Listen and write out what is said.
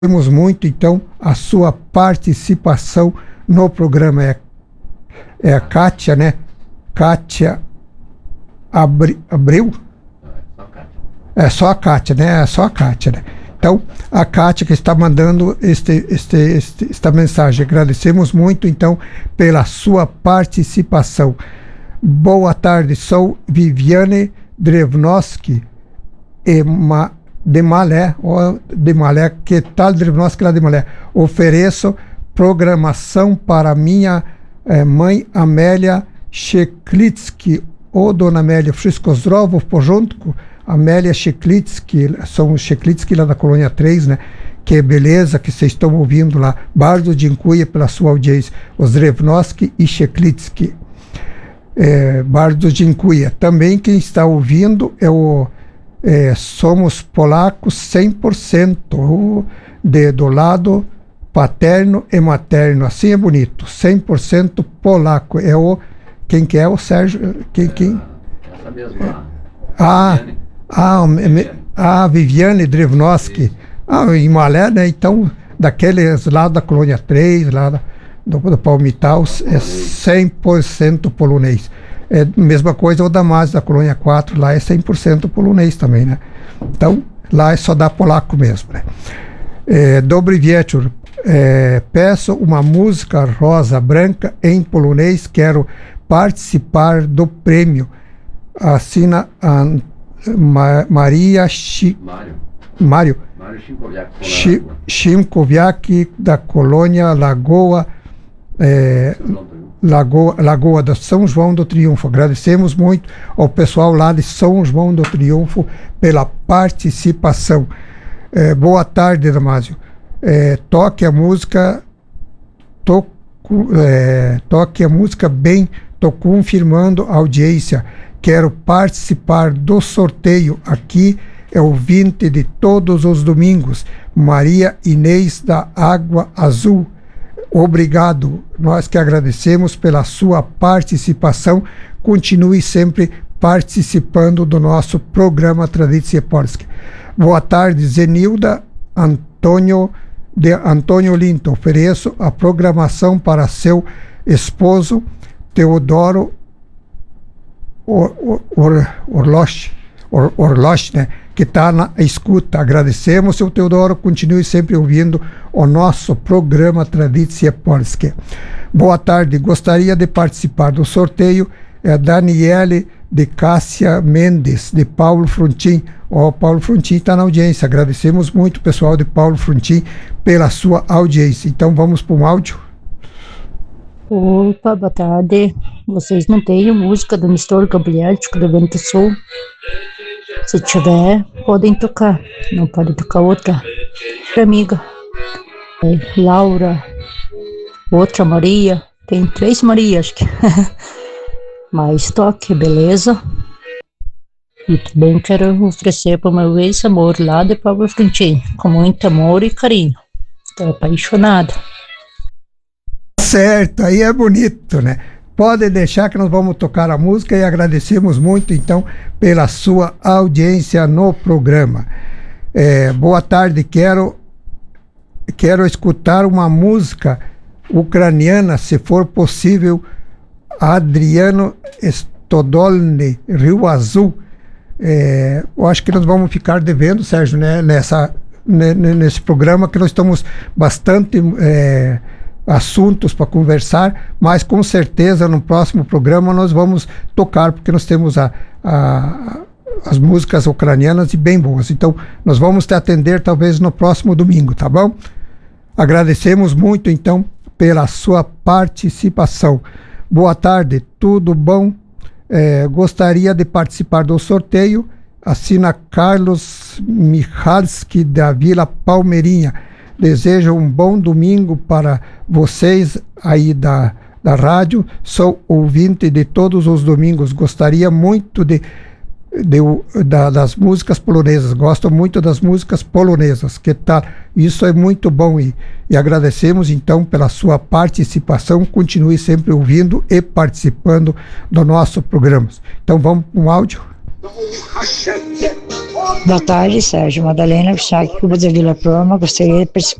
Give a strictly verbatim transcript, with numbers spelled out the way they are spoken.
Temos muito, então, a sua participação no programa. É, é a Kátia, né? Kátia Abre, Abreu? É só a Kátia, né? É só a Kátia, né? Então, a Kátia que está mandando este, este, este, esta mensagem. Agradecemos muito, então, pela sua participação. Boa tarde, sou Viviane Drevnoski e Ma, de Malé, ou de Malé, que tal Drevnoski lá de Malé? Ofereço programação para minha eh, mãe Amélia Sheklitsky, ou Dona Amélia Friskozrovo, junto com Amélia Sheklitsky, são os Sheklitsky lá da Colônia três, né? Que beleza que vocês estão ouvindo lá. Bardzo dziękuję pela sua audiência. Os Drevnoski e Sheklitsky. É, bardzo dziękuję. Também quem está ouvindo é o é, Somos Polacos cem por cento, de, do lado paterno e materno. Assim é bonito. cem por cento polaco. É o... Quem que é o Sérgio? Quem? quem? Essa mesma. Ah, ah, a Viviane Drevnoski. Ah, em Malé, né? Então, daqueles lá da Colônia três, lá da, do, do Palmital, é cem por cento polonês. É a mesma coisa o Damasio da Colônia quatro, lá é cem por cento polonês também, né? Então, lá é só dar polaco mesmo, né? É, Dobry wieczór. É, peço uma música rosa branca em polonês, quero participar do prêmio. Assina a Ma, Maria Chi, Mário. Mário Mário Chimkowiak. Chi, Chimkowiak, da Colônia Lagoa, é, Lagoa, Lagoa da São João do Triunfo. Agradecemos muito ao pessoal lá de São João do Triunfo pela participação. É, boa tarde, Damasio. É, toque a música, to, é, toque a música bem, tô confirmando a audiência. Quero participar do sorteio. Aqui é ouvinte de todos os domingos, Maria Inês da Água Azul. Obrigado. Nós que agradecemos pela sua participação. Continue sempre participando do nosso programa Tradycje Polskie. Boa tarde, Zenilda Antônio de Antônio Linto. Ofereço a programação para seu esposo Teodoro Or, Or, Orlosch, Or, Orlosch, né? Que está na escuta. Agradecemos, seu Teodoro. Continue sempre ouvindo o nosso programa Tradycje Polskie. Boa tarde. Gostaria de participar do sorteio. É Daniele de Cássia Mendes, de Paulo Frontin. Ó, oh, Paulo Frontin está na audiência. Agradecemos muito, pessoal de Paulo Frontin, pela sua audiência. Então vamos para um áudio. Opa, boa tarde. Vocês não têm música do Nestor Gabrieltico do Vento Sul? Se tiver, podem tocar. Não pode tocar outra. Amiga. É, Laura. Outra Maria. Tem três Marias, acho que. Mas toque, beleza? E também quero oferecer para o meu ex-amor lá de Paulo Frontin, com muito amor e carinho. Estou apaixonada. Certo, aí é bonito, né? Pode deixar que nós vamos tocar a música e agradecemos muito, então, pela sua audiência no programa. É, boa tarde, quero, quero escutar uma música ucraniana, se for possível, Adriano Stodolny, Rio Azul. É, eu acho que nós vamos ficar devendo, Sérgio, né, nessa, nesse programa, que nós estamos bastante... É, assuntos para conversar, mas com certeza no próximo programa nós vamos tocar, porque nós temos a, a, as músicas ucranianas e bem boas. Então nós vamos te atender talvez no próximo domingo, tá bom? Agradecemos muito então pela sua participação. Boa tarde, tudo bom? É, gostaria de participar do sorteio. Assina Carlos Michalski, da Vila Palmeirinha. Desejo um bom domingo para vocês aí da, da rádio. Sou ouvinte de todos os domingos. Gostaria muito de, de, da, das músicas polonesas. Gosto muito das músicas polonesas. Que tal? Isso é muito bom e, e agradecemos então pela sua participação. Continue sempre ouvindo e participando do nosso programa. Então vamos para um áudio. Boa tarde, Sérgio. Madalena Bichac, Cuba de Vila Proma. Gostaria de